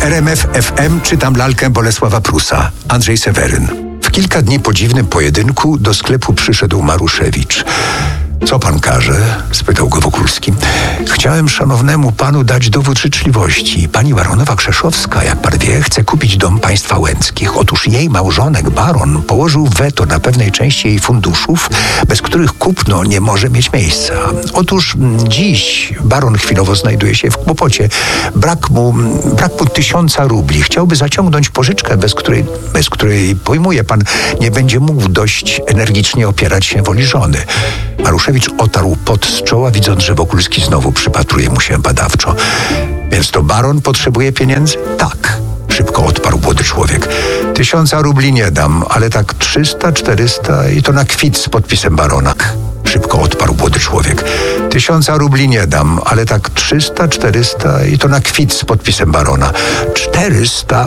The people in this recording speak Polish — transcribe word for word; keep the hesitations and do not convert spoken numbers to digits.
R M F F M czytam lalkę Bolesława Prusa. Andrzej Seweryn. W kilka dni po dziwnym pojedynku do sklepu przyszedł Maruszewicz. Co pan każe? Spytał go Wokulski. Chciałem szanownemu panu dać dowód życzliwości. Pani baronowa Krzeszowska, jak pan wie, chce kupić dom państwa Łęckich. Otóż jej małżonek, baron, położył weto na pewnej części jej funduszów, bez których kupno nie może mieć miejsca. Otóż dziś baron chwilowo znajduje się w kłopocie. Brak mu, brak mu tysiąca rubli. Chciałby zaciągnąć pożyczkę, bez której, bez której, pojmuje pan, nie będzie mógł dość energicznie opierać się woli żony. Maruszewicz otarł pot z czoła, widząc, że Wokulski znowu przypatruje mu się badawczo. Więc to baron potrzebuje pieniędzy? Tak. Szybko odparł młody człowiek. Tysiąca rubli nie dam, ale tak trzysta, czterysta i to na kwit z podpisem barona. Szybko odparł młody człowiek. Tysiąca rubli nie dam, ale tak trzysta, czterysta i to na kwit z podpisem barona. Czterysta